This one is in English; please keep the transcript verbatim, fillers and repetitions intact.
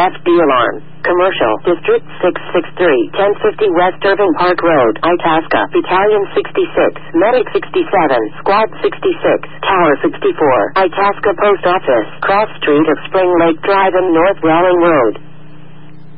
F D alarm. Commercial, District six six three, ten fifty West Irving Park Road, Itasca, Battalion sixty-six, Medic sixty-seven, Squad sixty-six, Tower sixty-four, Itasca Post Office, cross street of Spring Lake Drive and North Welling Road.